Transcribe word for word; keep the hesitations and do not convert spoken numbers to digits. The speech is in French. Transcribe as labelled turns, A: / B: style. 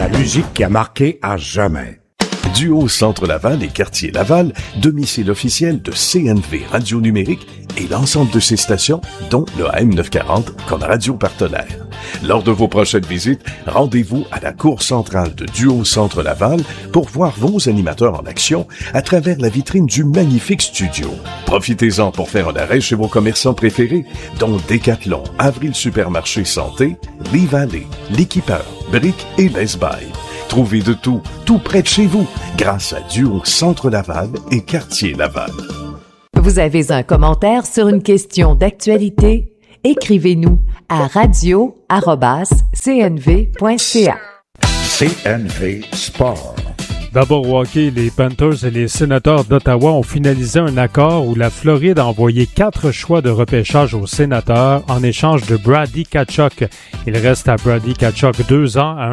A: La musique qui a marqué à jamais.
B: Duo Centre Laval et Quartier Laval, domicile officiel de C N V Radio Numérique et l'ensemble de ses stations, dont le A M neuf cent quarante comme radio partenaire. Lors de vos prochaines visites, rendez-vous à la cour centrale de Duo Centre Laval pour voir vos animateurs en action à travers la vitrine du magnifique studio. Profitez-en pour faire un arrêt chez vos commerçants préférés, dont Decathlon, Avril Supermarché Santé, Lee Valley, L'Équipeur, Brick et Best Buy. Trouvez de tout, tout près de chez vous, grâce à Duo Centre Laval et Quartier Laval.
C: Vous avez un commentaire sur une question d'actualité? Écrivez-nous à radio arobase c n v point c a.
A: C N V Sport.
D: D'abord au hockey, les Panthers et les Sénateurs d'Ottawa ont finalisé un accord où la Floride a envoyé quatre choix de repêchage aux Sénateurs en échange de Brady Tkachuk. Il reste à Brady Tkachuk deux ans à